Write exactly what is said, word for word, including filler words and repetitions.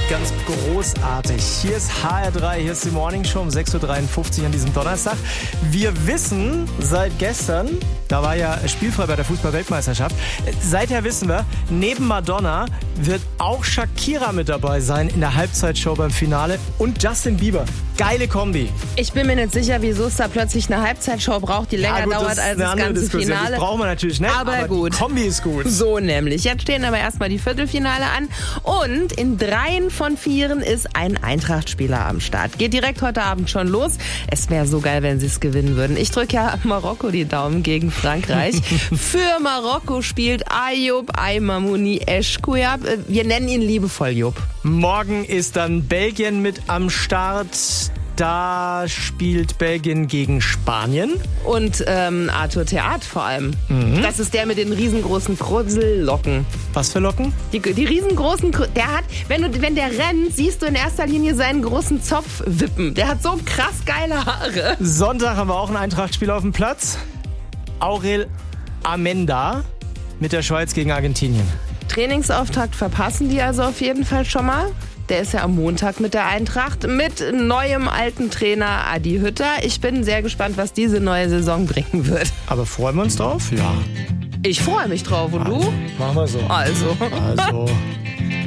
ganz großartig. Hier ist H R drei, hier ist die Morning Show um sechs Uhr dreiundfünfzig an diesem Donnerstag. Wir wissen seit gestern, da war ja spielfrei bei der Fußball-Weltmeisterschaft, seither wissen wir, neben Madonna wird auch Shakira mit dabei sein in der Halbzeitshow beim Finale und Justin Bieber. Geile Kombi. Ich bin mir nicht sicher, wieso es da plötzlich eine Halbzeitshow braucht, die länger ja, gut, dauert das als das ganze Diskussion. Finale. Das brauchen wir natürlich nicht, aber, aber gut. Die Kombi ist gut. So nämlich. Jetzt stehen aber erstmal die Viertelfinale an und in dreien von vieren ist ein Eintracht-Spieler am Start. Geht direkt heute Abend schon los. Es wäre so geil, wenn sie es gewinnen würden. Ich drücke ja Marokko die Daumen gegen Frankreich. Für Marokko spielt Ayoub Aymamouni Eschkouab. Wir nennen ihn liebevoll Job. Morgen ist dann Belgien mit am Start. Da spielt Belgien gegen Spanien. Und ähm, Arthur Theat vor allem. Mhm. Das ist der mit den riesengroßen Krussellocken. Was für Locken? Die, die riesengroßen, der hat, wenn, du, wenn der rennt, siehst du in erster Linie seinen großen Zopf wippen. Der hat so krass geile Haare. Sonntag haben wir auch einen Eintracht-Spieler auf dem Platz. Aurel Amenda mit der Schweiz gegen Argentinien. Trainingsauftakt verpassen die also auf jeden Fall schon mal. Der ist ja am Montag mit der Eintracht, mit neuem alten Trainer Adi Hütter. Ich bin sehr gespannt, was diese neue Saison bringen wird. Aber freuen wir uns drauf? Ja. Ich freue mich drauf. Und also, du? Machen wir so. Also. Also.